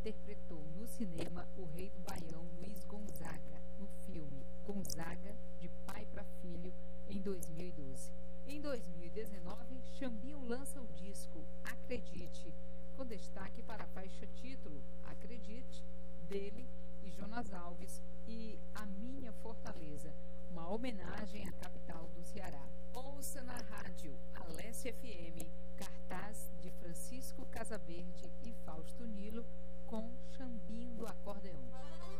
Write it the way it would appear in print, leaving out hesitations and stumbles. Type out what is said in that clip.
interpretou no cinema o rei do Baião, Luiz Gonzaga, no filme Gonzaga, de pai para filho, em 2012. Em 2019, Xambinho lança o disco Acredite, com destaque para a faixa título Acredite, dele e Jonas Alves, e A Minha Fortaleza, uma homenagem à capital do Ceará. Ouça na rádio Alesse FM, cartaz de Francisco Casaverde e Fausto Nilo, com Xambinho do Acordeão.